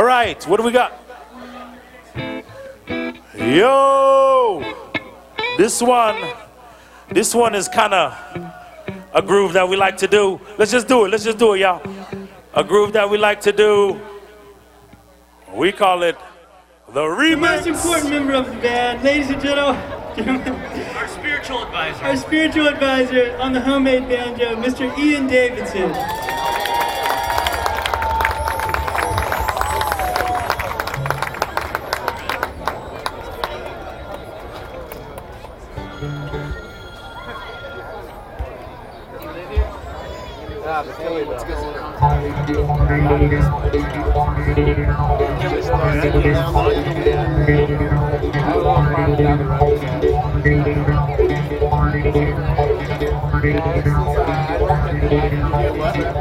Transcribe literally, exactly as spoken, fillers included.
right, what do we got? Yo, this one, this one is kind of a groove that we like to do. Let's just do it. Let's just do it, y'all. A groove that we like to do. We call it the remix. The most important member of the band, ladies and gentlemen. Our spiritual advisor. Our spiritual advisor on the homemade banjo, Mister Ian Davidson. What?